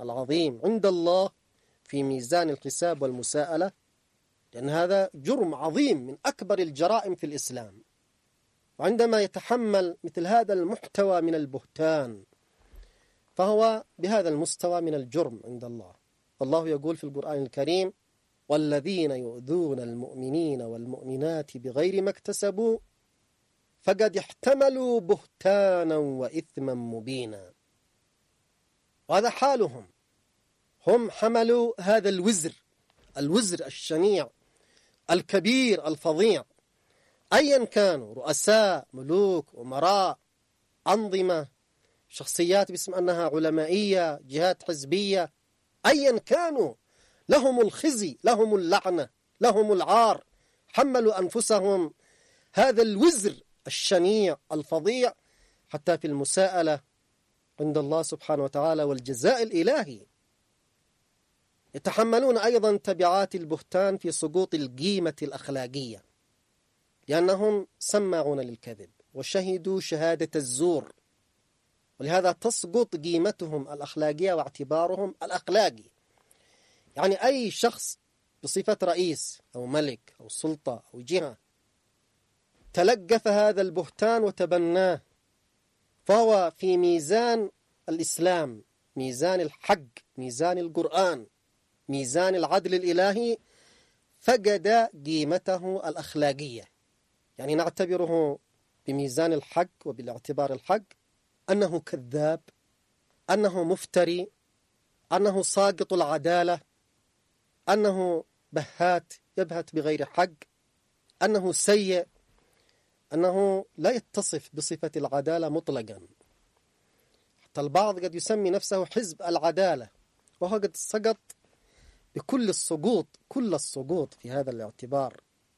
العظيم عند الله في ميزان الحساب والمساءلة، لأن هذا جرم عظيم من أكبر الجرائم في الإسلام. وعندما يتحمل مثل هذا المحتوى من البهتان فهو بهذا المستوى من الجرم عند الله. الله يقول في القرآن الكريم: والذين يؤذون المؤمنين والمؤمنات بغير ما اكتسبوا فقد احتملوا بهتانا وإثما مبينا. وهذا حالهم، هم حملوا هذا الوزر الشنيع الكبير الفظيع، أيا كانوا رؤساء، ملوك، أمراء، أنظمة، شخصيات باسم أنها علمائية، جهات حزبية، أيا كانوا لهم الخزي، لهم اللعنة، لهم العار. حملوا أنفسهم هذا الوزر الشنيع الفظيع حتى في المساءلة عند الله سبحانه وتعالى والجزاء الإلهي. يتحملون أيضا تبعات البهتان في سقوط القيمة الأخلاقية، لأنهم سماعون للكذب وشهدوا شهادة الزور، ولهذا تسقط قيمتهم الأخلاقية واعتبارهم الأخلاقي. يعني أي شخص بصفة رئيس أو ملك أو سلطة أو جهة تلقف هذا البهتان وتبناه، فهو في ميزان الإسلام، ميزان الحق، ميزان القرآن، ميزان العدل الإلهي، فقد قيمته الأخلاقية. يعني نعتبره بميزان الحق وبالاعتبار الحق أنه كذاب، أنه مفتري، أنه ساقط العدالة، أنه بهات يبهت بغير حق، أنه سيء، أنه لا يتصف بصفة العدالة مطلقا. حتى البعض قد يسمي نفسه حزب العدالة، وهو قد سقط بكل السقوط، كل السقوط في هذا الاعتبار.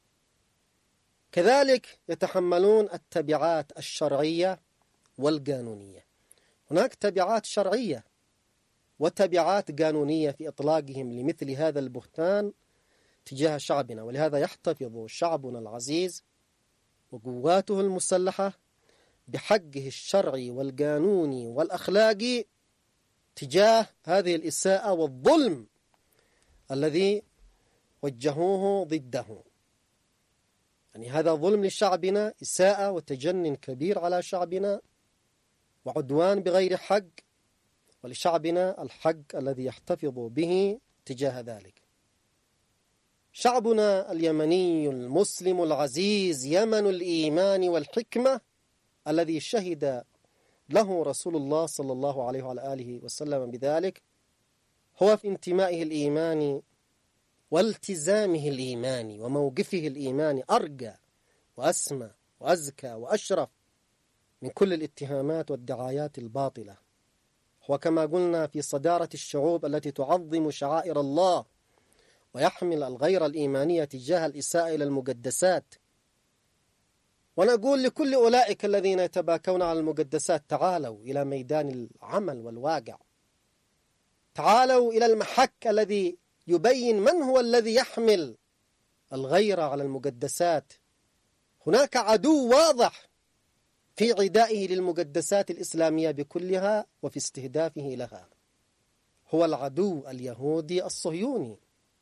كذلك يتحملون التبعات الشرعية والقانونية. هناك تبعات شرعية وتبعات قانونية في إطلاقهم لمثل هذا البهتان تجاه شعبنا، ولهذا يحتفظ شعبنا العزيز وقواته المسلحة بحقه الشرعي والقانوني والأخلاقي تجاه هذه الإساءة والظلم الذي وجهوه ضده. يعني هذا ظلم لشعبنا، إساءة وتجنن كبير على شعبنا وعدوان بغير حق، ولشعبنا الحق الذي يحتفظ به تجاه ذلك. شعبنا اليمني المسلم العزيز، يمن الإيمان والحكمة، الذي شهد له رسول الله صلى الله عليه وعلى آله وسلم بذلك، هو في انتمائه الإيماني والتزامه الإيماني وموقفه الإيماني أرقى وأسمى وأزكى وأشرف من كل الاتهامات والدعايات الباطلة. هو كما قلنا في صدارة الشعوب التي تعظم شعائر الله ويحمل الغير الإيمانية تجاه الإساءة إلى المقدسات. ونقول لكل أولئك الذين يتباكون على المقدسات: تعالوا إلى ميدان العمل والواقع، تعالوا إلى المحك الذي يبين من هو الذي يحمل الغيرة على المقدسات. هناك عدو واضح في عدائه للمقدسات الإسلامية بكلها وفي استهدافه لها، هو العدو اليهودي الصهيوني.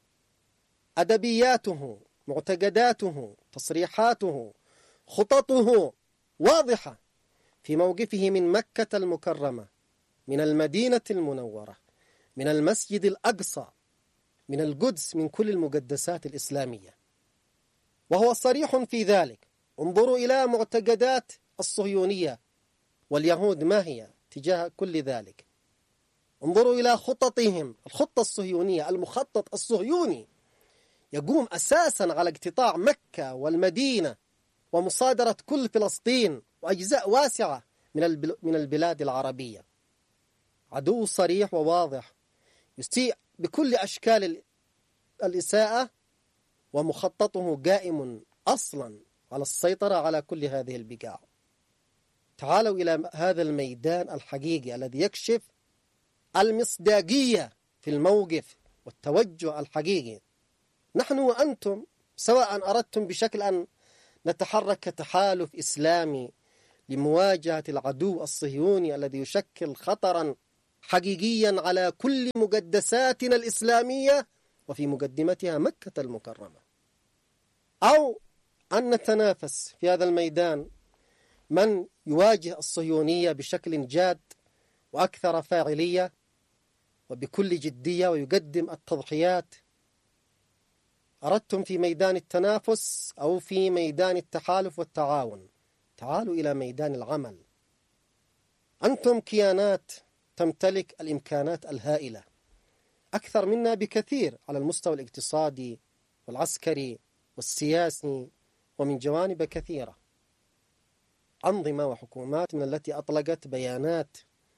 أدبياته، معتقداته، تصريحاته، خططه واضحة في موقفه من مكة المكرمة، من المدينة المنورة، من المسجد الأقصى، من القدس، من كل المقدسات الإسلامية، وهو صريح في ذلك. انظروا إلى معتقدات الصهيونية واليهود ما هي تجاه كل ذلك. انظروا إلى خططهم، الخطة الصهيونية، المخطط الصهيوني يقوم أساسا على اقتطاع مكة والمدينة ومصادرة كل فلسطين وأجزاء واسعة من البلاد العربية. عدو صريح وواضح يسيء بكل أشكال الإساءة، ومخططه قائم أصلا على السيطرة على كل هذه البقاع. تعالوا إلى هذا الميدان الحقيقي الذي يكشف المصداقية في الموقف والتوجه الحقيقي. نحن وأنتم سواء أردتم بشكل أن نتحرك كتحالف إسلامي لمواجهة العدو الصهيوني الذي يشكل خطرا حقيقيا على كل مقدساتنا الإسلامية وفي مقدمتها مكة المكرمة، أو أن نتنافس في هذا الميدان من يواجه الصهيونية بشكل جاد وأكثر فاعلية وبكل جدية ويقدم التضحيات؟ أردتم في ميدان التنافس أو في ميدان التحالف والتعاون؟ تعالوا إلى ميدان العمل. أنتم كيانات تمتلك الإمكانات الهائلة أكثر منا بكثير على المستوى الاقتصادي والعسكري والسياسي ومن جوانب كثيرة، أنظمة وحكومات من التي أطلقت بيانات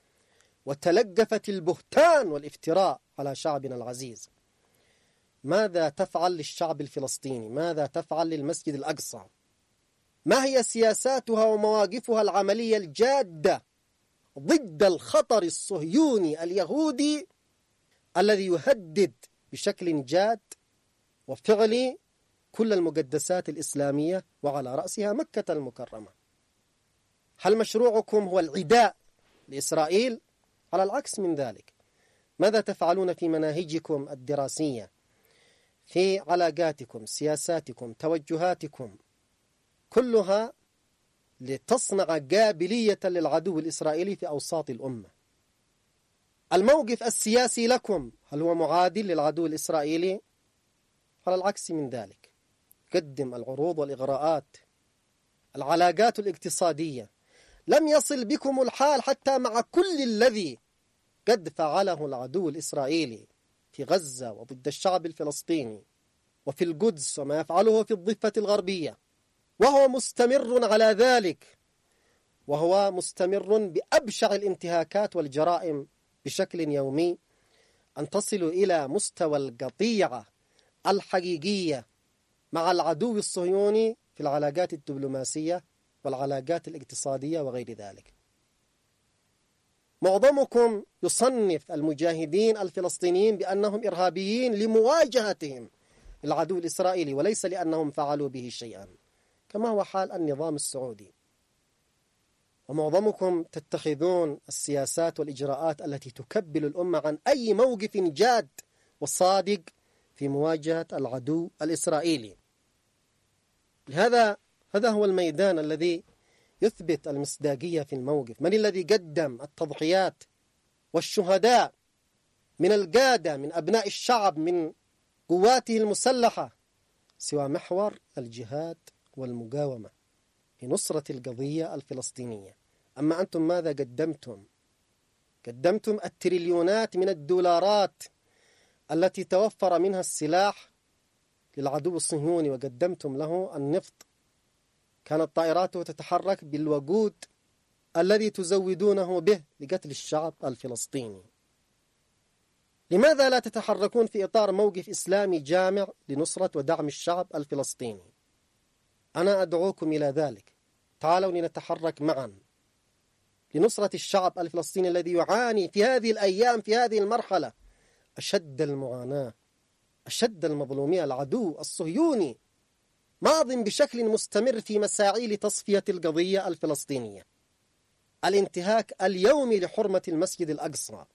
وتلقفت البهتان والافتراء على شعبنا العزيز. ماذا تفعل للشعب الفلسطيني؟ ماذا تفعل للمسجد الأقصى؟ ما هي سياساتها ومواقفها العملية الجادة ضد الخطر الصهيوني اليهودي الذي يهدد بشكل جاد وفعلي كل المقدسات الإسلامية وعلى رأسها مكة المكرمة؟ هل مشروعكم هو العداء لإسرائيل؟ على العكس من ذلك، ماذا تفعلون في مناهجكم الدراسية، في علاقاتكم، سياساتكم، توجهاتكم، كلها لتصنع قابلية للعدو الإسرائيلي في أوساط الأمة؟ الموقف السياسي لكم هل هو معادل للعدو الإسرائيلي؟ على العكس من ذلك، قدم العروض والإغراءات. العلاقات الاقتصادية، لم يصل بكم الحال حتى مع كل الذي قد فعله العدو الإسرائيلي في غزة وضد الشعب الفلسطيني وفي القدس وما يفعله في الضفة الغربية، وهو مستمر على ذلك، وهو مستمر بأبشع الانتهاكات والجرائم بشكل يومي، أن تصلوا إلى مستوى القطيعة الحقيقية مع العدو الصهيوني في العلاقات الدبلوماسية والعلاقات الاقتصادية وغير ذلك. معظمكم يصنف المجاهدين الفلسطينيين بأنهم إرهابيين لمواجهتهم العدو الإسرائيلي وليس لأنهم فعلوا به شيئا، كما هو حال النظام السعودي. ومعظمكم تتخذون السياسات والإجراءات التي تكبل الأمة عن أي موقف جاد وصادق في مواجهة العدو الإسرائيلي. هذا هو الميدان الذي يثبت المصداقية في الموقف. من الذي قدم التضحيات والشهداء من القادة، من أبناء الشعب، من قواته المسلحة، سوى محور الجهاد والمقاومة في نصرة القضية الفلسطينية؟ أما أنتم ماذا قدمتم؟ قدمتم التريليونات من الدولارات التي توفر منها السلاح للعدو الصهيوني، وقدمتم له النفط. كانت طائراته تتحرك بالوقود الذي تزودونه به لقتل الشعب الفلسطيني. لماذا لا تتحركون في إطار موقف إسلامي جامع لنصرة ودعم الشعب الفلسطيني؟ أنا أدعوكم إلى ذلك. تعالوا لنتحرك معا لنصرة الشعب الفلسطيني الذي يعاني في هذه الأيام، في هذه المرحلة، أشد المعاناة، أشد المظلومية. العدو الصهيوني ماض بشكل مستمر في مساعي لتصفية القضية الفلسطينية، الانتهاك اليومي لحرمة المسجد الأقصى،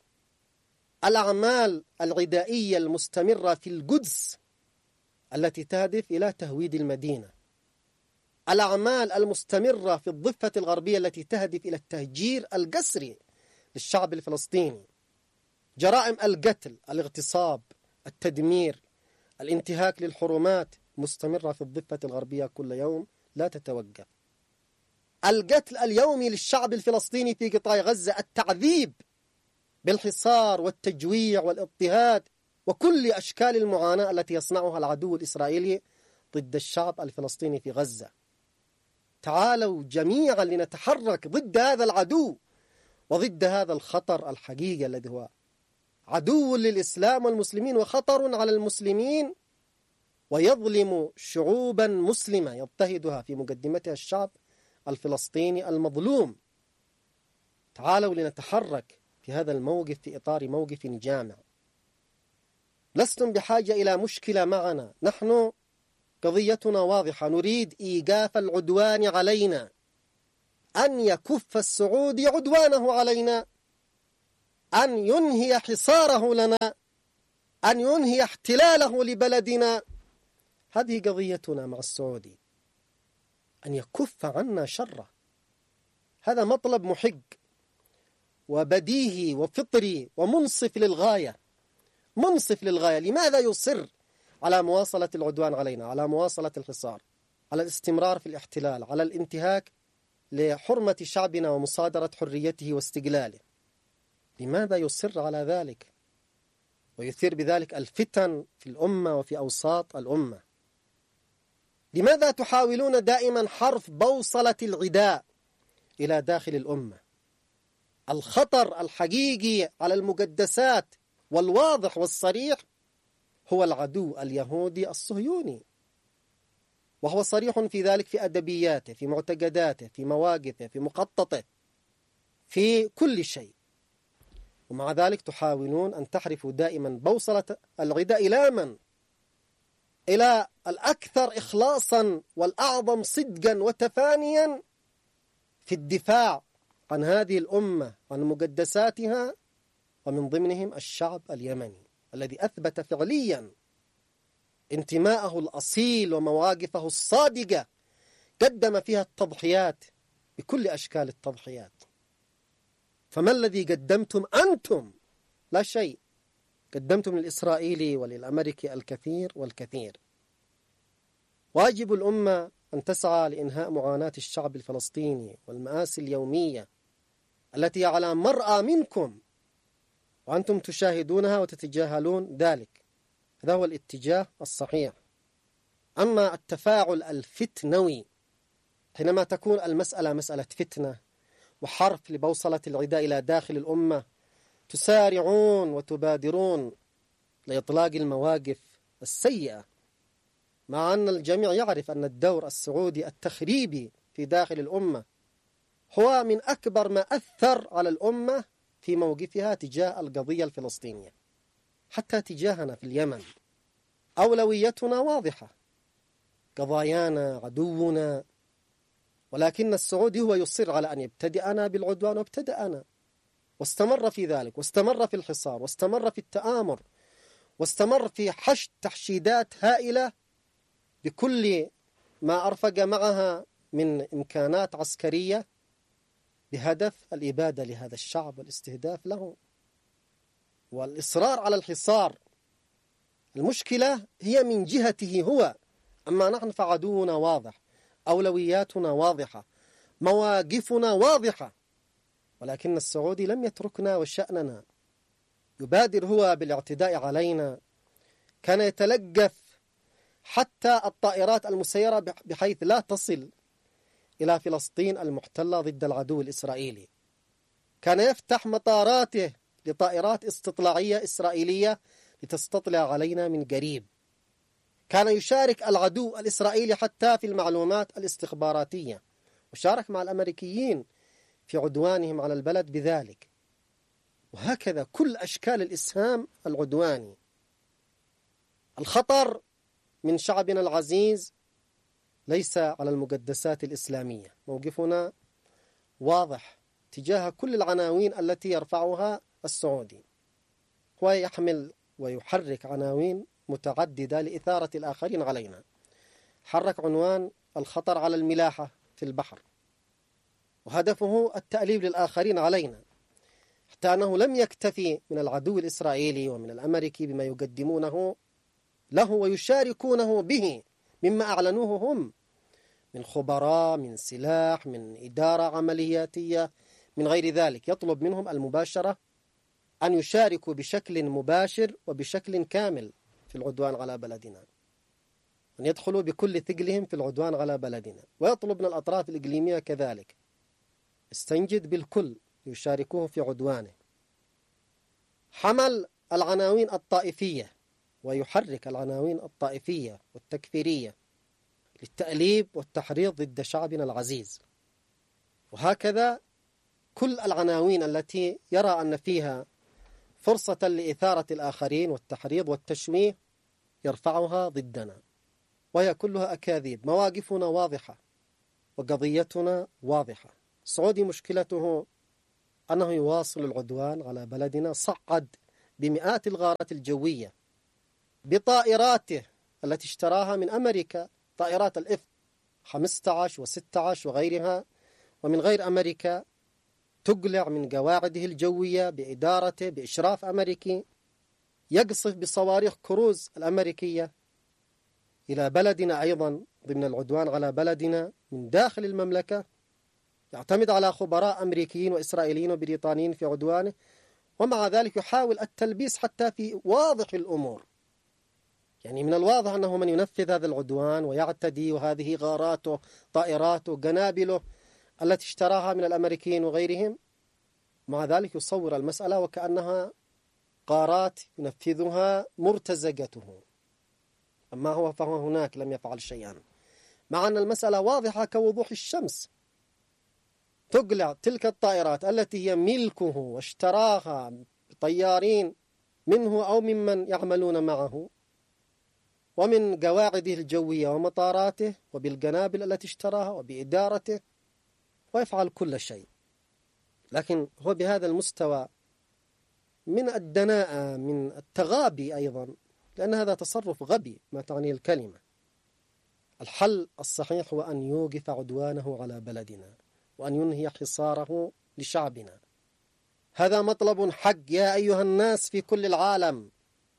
الأعمال العدائية المستمرة في القدس التي تهدف إلى تهويد المدينة، الأعمال المستمرة في الضفة الغربية التي تهدف إلى التهجير القسري للشعب الفلسطيني، جرائم القتل، الاغتصاب، التدمير، الانتهاك للحرمات مستمرة في الضفة الغربية كل يوم لا تتوقف، القتل اليومي للشعب الفلسطيني في قطاع غزة، التعذيب بالحصار والتجويع والاضطهاد وكل أشكال المعاناة التي يصنعها العدو الإسرائيلي ضد الشعب الفلسطيني في غزة. تعالوا جميعا لنتحرك ضد هذا العدو وضد هذا الخطر الحقيقي الذي هو عدو للإسلام والمسلمين وخطر على المسلمين، ويظلم شعوبا مسلمة يضطهدها في مقدمتها الشعب الفلسطيني المظلوم. تعالوا لنتحرك في هذا الموقف في إطار موقف جامع. لستم بحاجة إلى مشكلة معنا، نحن قضيتنا واضحة، نريد إيقاف العدوان علينا، أن يكف السعودي عدوانه علينا. أن ينهي حصاره لنا، أن ينهي احتلاله لبلدنا. هذه قضيتنا مع السعودي، أن يكف عنا شره. هذا مطلب محق وبديهي وفطري ومنصف للغاية، منصف للغاية. لماذا يصر على مواصلة العدوان علينا، على مواصلة الحصار، على الاستمرار في الاحتلال، على الانتهاك لحرمة شعبنا ومصادرة حريته واستقلاله؟ لماذا يصر على ذلك ويثير بذلك الفتن في الأمة وفي أوساط الأمة؟ لماذا تحاولون دائما حرف بوصلة العداء إلى داخل الأمة؟ الخطر الحقيقي على المقدسات والواضح والصريح هو العدو اليهودي الصهيوني، وهو صريح في ذلك في أدبياته، في معتقداته، في مواقفه، في مخططه، في كل شيء. ومع ذلك تحاولون أن تحرفوا دائما بوصلة العداء إلى من؟ إلى الأكثر إخلاصا والأعظم صدقا وتفانيا في الدفاع عن هذه الأمة وعن مقدساتها، ومن ضمنهم الشعب اليمني الذي أثبت فعليا انتماءه الأصيل ومواقفه الصادقة، قدم فيها التضحيات بكل أشكال التضحيات. فما الذي قدمتم أنتم؟ لا شيء. قدمتم للإسرائيلي وللأمريكي الكثير والكثير. واجب الأمة أن تسعى لإنهاء معاناة الشعب الفلسطيني والمآسي اليومية التي على مرأى منكم وأنتم تشاهدونها وتتجاهلون ذلك. هذا هو الاتجاه الصحيح. أما التفاعل الفتنوي حينما تكون المسألة مسألة فتنة وحرف لبوصلة العداء إلى داخل الأمة، تسارعون وتبادرون لإطلاق المواقف السيئة، مع أن الجميع يعرف أن الدور السعودي التخريبي في داخل الأمة هو من أكبر ما أثر على الأمة في موقفها تجاه القضية الفلسطينية. حتى تجاهنا في اليمن أولويتنا واضحة، قضايانا، عدونا، ولكن السعودي هو يصر على أن يبتدئنا بالعدوان، وابتدأنا واستمر في ذلك، واستمر في الحصار، واستمر في التآمر، واستمر في حشد تحشيدات هائلة بكل ما أرفق معها من إمكانات عسكرية بهدف الإبادة لهذا الشعب والاستهداف له والإصرار على الحصار. المشكلة هي من جهته هو، أما نحن فعدونا واضح، أولوياتنا واضحة، مواقفنا واضحة، ولكن السعودي لم يتركنا وشأننا، يبادر هو بالاعتداء علينا. كان يتلقف حتى الطائرات المسيرة بحيث لا تصل إلى فلسطين المحتلة ضد العدو الإسرائيلي. كان يفتح مطاراته لطائرات استطلاعية إسرائيلية لتستطلع علينا من قريب. كان يشارك العدو الإسرائيلي حتى في المعلومات الاستخباراتية، وشارك مع الأمريكيين في عدوانهم على البلد بذلك. وهكذا كل أشكال الإسهام العدواني. الخطر من شعبنا العزيز ليس على المقدسات الإسلامية، موقفنا واضح تجاه كل العناوين التي يرفعها السعودي. هو يحمل ويحرك عناوين متعددة لإثارة الآخرين علينا. حرك عنوان الخطر على الملاحة في البحر، وهدفه التأليب للآخرين علينا، حتى أنه لم يكتفي من العدو الإسرائيلي ومن الأمريكي بما يقدمونه له ويشاركونه به مما أعلنوه هم من خبراء، من سلاح، من إدارة عملياتية، من غير ذلك. يطلب منهم المباشرة أن يشاركوا بشكل مباشر وبشكل كامل في العدوان على بلدنا، أن يدخلوا بكل ثقلهم في العدوان على بلدنا. ويطلب من الأطراف الإقليمية كذلك استنجد بالكل يشاركوه في عدوانه. حمل العناوين الطائفية ويحرك العناوين الطائفية والتكفيرية للتأليب والتحريض ضد شعبنا العزيز. وهكذا كل العناوين التي يرى أن فيها فرصة لإثارة الآخرين والتحريض والتشويه يرفعها ضدنا، وهي كلها أكاذيب. مواقفنا واضحة وقضيتنا واضحة. السعودي مشكلته أنه يواصل العدوان على بلدنا. صعد بمئات الغارات الجوية بطائراته التي اشتراها من أمريكا، طائرات الإف 15 و16 وغيرها، ومن غير أمريكا، تقلع من قواعده الجوية بإدارته بإشراف أمريكي، يقصف بصواريخ كروز الأمريكية إلى بلدنا أيضا ضمن العدوان على بلدنا من داخل المملكة، يعتمد على خبراء أمريكيين وإسرائيليين وبريطانيين في عدوانه، ومع ذلك يحاول التلبيس حتى في واضح الأمور. يعني من الواضح أنه من ينفذ هذا العدوان ويعتدي، وهذه غاراته طائراته قنابله التي اشتراها من الأمريكيين وغيرهم، مع ذلك يصور المسألة وكأنها غارات ينفذها مرتزقته، أما هو فهو هناك لم يفعل شيئا، مع أن المسألة واضحة كوضوح الشمس. تقلع تلك الطائرات التي هي ملكه واشتراها طيارين منه أو ممن يعملون معه، ومن قواعده الجوية ومطاراته وبالقنابل التي اشتراها وبإدارته، ويفعل كل شيء. لكن هو بهذا المستوى من الدناءة، من التغابي أيضا، لأن هذا تصرف غبي ما تعني الكلمة. الحل الصحيح هو أن يوقف عدوانه على بلدنا وأن ينهي حصاره لشعبنا. هذا مطلب حق يا أيها الناس في كل العالم،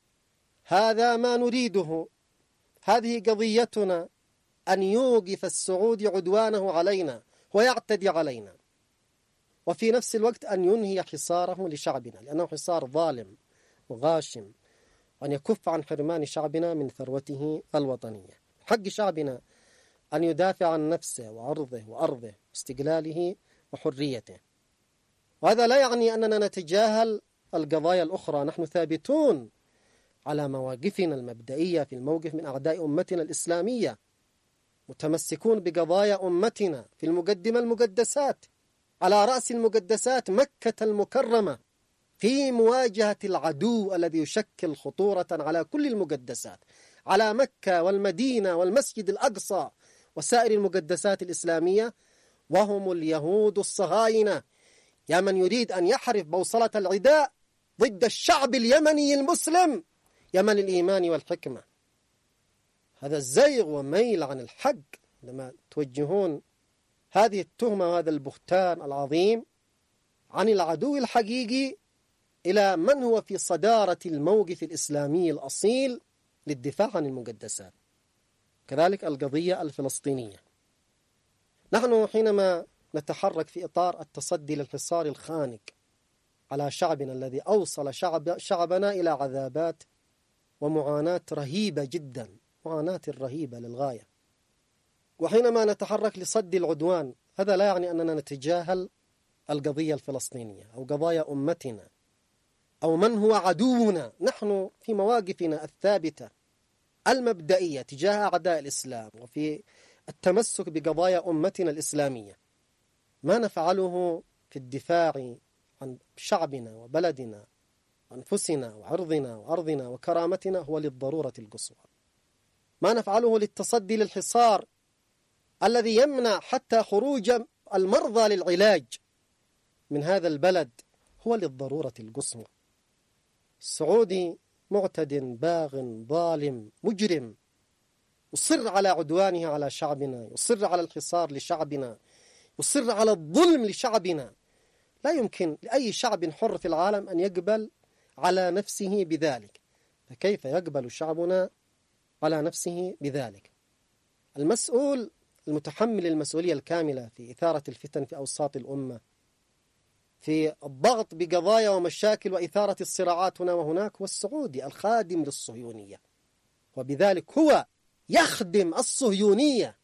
هذا ما نريده، هذه قضيتنا، أن يوقف السعودي عدوانه علينا ويعتدي علينا، وفي نفس الوقت أن ينهي حصاره لشعبنا، لأنه حصار ظالم وغاشم، وأن يكف عن حرمان شعبنا من ثروته الوطنية. حق شعبنا أن يدافع عن نفسه وعرضه وأرضه واستقلاله وحريته. وهذا لا يعني أننا نتجاهل القضايا الأخرى، نحن ثابتون على مواقفنا المبدئية في الموقف من أعداء أمتنا الإسلامية، متمسكون بقضايا أمتنا في المقدمة المقدسات، على رأس المقدسات مكة المكرمة، في مواجهة العدو الذي يشكل خطورة على كل المقدسات، على مكة والمدينة والمسجد الأقصى وسائر المقدسات الإسلامية، وهم اليهود الصهاينة، يا من يريد أن يحرف بوصلة العداء ضد الشعب اليمني المسلم، يمن الإيمان والحكمة. هذا الزيغ وميل عن الحق لما توجهون هذه التهمة وهذا البهتان العظيم عن العدو الحقيقي إلى من هو في صدارة الموقف الإسلامي الأصيل للدفاع عن المقدسات. كذلك القضية الفلسطينية، نحن حينما نتحرك في إطار التصدي للحصار الخانق على شعبنا الذي أوصل شعبنا إلى عذابات ومعاناة رهيبة جدا، معاناة رهيبة للغاية، وحينما نتحرك لصد العدوان، هذا لا يعني أننا نتجاهل القضية الفلسطينية أو قضايا أمتنا أو من هو عدونا. نحن في مواقفنا الثابتة المبدئية تجاه أعداء الإسلام وفي التمسك بقضايا أمتنا الإسلامية، ما نفعله في الدفاع عن شعبنا وبلدنا وأنفسنا وعرضنا وأرضنا وكرامتنا هو للضرورة القصوى. ما نفعله للتصدي للحصار الذي يمنع حتى خروج المرضى للعلاج من هذا البلد هو للضرورة القصوى. السعودي معتد باغ ظالم مجرم يصر على عدوانه على شعبنا، يصر على الحصار لشعبنا، يصر على الظلم لشعبنا. لا يمكن لأي شعب حر في العالم أن يقبل على نفسه بذلك، فكيف يقبل شعبنا على نفسه بذلك؟ المسؤول المتحمل المسؤولية الكاملة في إثارة الفتن في أوساط الأمة، في الضغط بقضايا ومشاكل وإثارة الصراعات هنا وهناك، هو السعودي الخادم للصهيونية، وبذلك هو يخدم الصهيونية،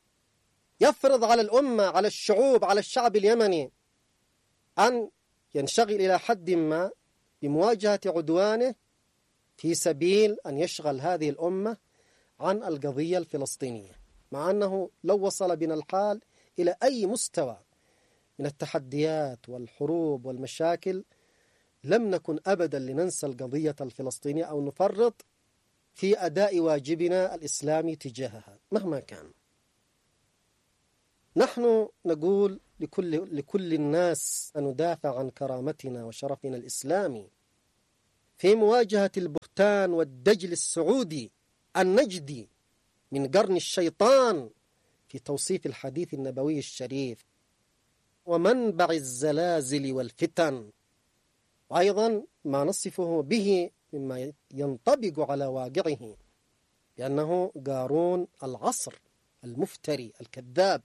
يفرض على الأمة، على الشعوب، على الشعب اليمني أن ينشغل إلى حد ما بمواجهة عدوانه في سبيل أن يشغل هذه الأمة عن القضية الفلسطينية، مع أنه لو وصل بنا الحال إلى أي مستوى من التحديات والحروب والمشاكل لم نكن أبدا لننسى القضية الفلسطينية أو نفرط في أداء واجبنا الإسلامي تجاهها مهما كان. نحن نقول لكل الناس أن ندافع عن كرامتنا وشرفنا الإسلامي في مواجهة البهتان والدجل السعودي النجدي من قرن الشيطان في توصيف الحديث النبوي الشريف ومنبع الزلازل والفتن، وأيضا ما نصفه به مما ينطبق على واقعه بأنه قارون العصر المفتري الكذاب.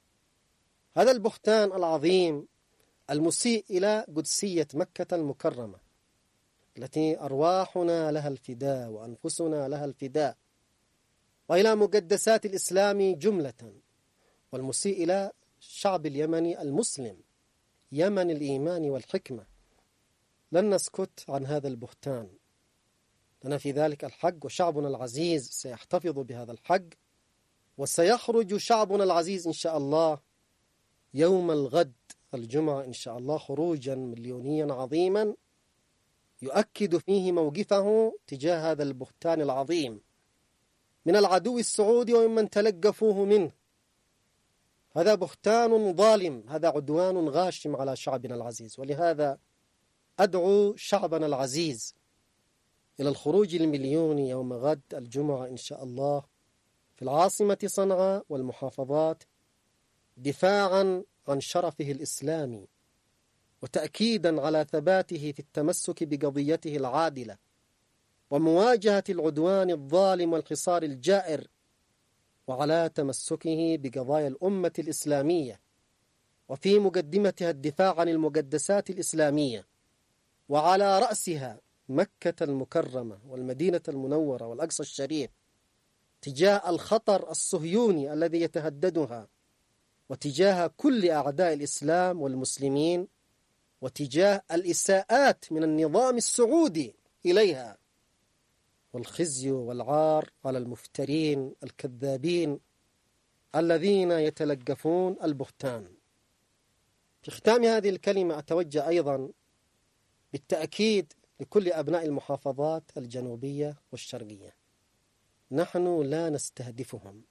هذا البهتان العظيم المسيء إلى قدسية مكة المكرمة التي أرواحنا لها الفداء وأنفسنا لها الفداء، وإلى مقدسات الإسلام جملة، والمسيء إلى الشعب اليمني المسلم يمن الإيمان والحكمة. لن نسكت عن هذا البهتان، لنا في ذلك الحق، وشعبنا العزيز سيحتفظ بهذا الحق، وسيخرج شعبنا العزيز إن شاء الله يوم الغد الجمعة إن شاء الله خروجا مليونيا عظيما يؤكد فيه موقفه تجاه هذا البهتان العظيم من العدو السعودي وممن تلقفوه منه. هذا بهتان ظالم، هذا عدوان غاشم على شعبنا العزيز، ولهذا أدعو شعبنا العزيز إلى الخروج المليوني يوم غد الجمعة إن شاء الله في العاصمة صنعاء والمحافظات، دفاعا عن شرفه الإسلامي وتأكيدا على ثباته في التمسك بقضيته العادلة ومواجهة العدوان الظالم والحصار الجائر، وعلى تمسكه بقضايا الأمة الإسلامية وفي مقدمتها الدفاع عن المقدسات الإسلامية، وعلى رأسها مكة المكرمة والمدينة المنورة والأقصى الشريف، تجاه الخطر الصهيوني الذي يتهددها، وتجاه كل أعداء الإسلام والمسلمين، وتجاه الإساءات من النظام السعودي إليها، والخزي والعار على المفترين الكذابين الذين يتلقفون البهتان. في ختام هذه الكلمة أتوجه أيضا بالتأكيد لكل أبناء المحافظات الجنوبية والشرقية، نحن لا نستهدفهم،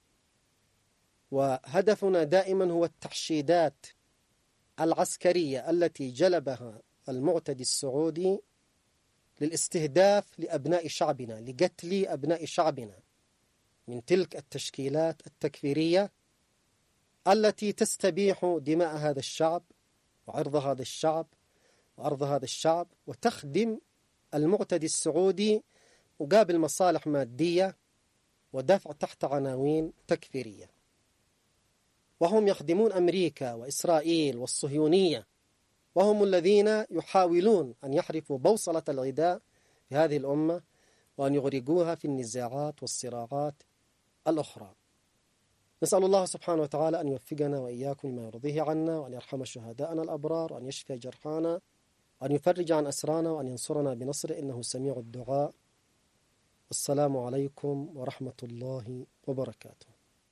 وهدفنا دائما هو التحشيدات العسكرية التي جلبها المعتدي السعودي للاستهداف لأبناء شعبنا، لقتل أبناء شعبنا من تلك التشكيلات التكفيرية التي تستبيح دماء هذا الشعب وعرض هذا الشعب وأرض هذا الشعب، وتخدم المعتدي السعودي مقابل مصالح مادية ودفع تحت عناوين تكفيرية. وهم يخدمون أمريكا وإسرائيل والصهيونية، وهم الذين يحاولون أن يحرفوا بوصلة العداء في هذه الأمة وأن يغرقوها في النزاعات والصراعات الأخرى. نسأل الله سبحانه وتعالى أن يوفقنا وإياكم لما يرضيه عنا، وأن يرحم شهداءنا الأبرار، وأن يشفي جرحانا، وأن يفرج عن أسرانا، وأن ينصرنا بنصره إنه سميع الدعاء. السلام عليكم ورحمة الله وبركاته.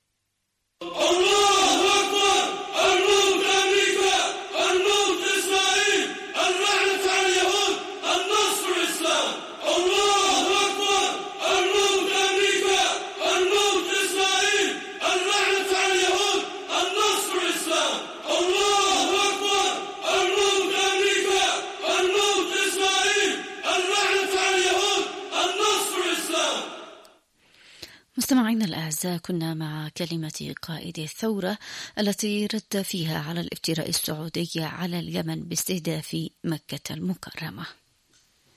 الله أكبر. الموت أمريكا، الموت إسرائيل، اللعنة على اليهود، النصر الإسلام. الله أكبر. الموت أمريكا، الموت إسرائيل، اللعنة على اليهود، النصر الإسلام. الله أكبر. الموت أمريكا، الموت إسرائيل، اللعنة على اليهود، النصر الإسلام. مستمعينا الأعزاء، كنا مع كلمة قائد الثورة التي رد فيها على الافتراء السعودي على اليمن باستهداف مكة المكرمة.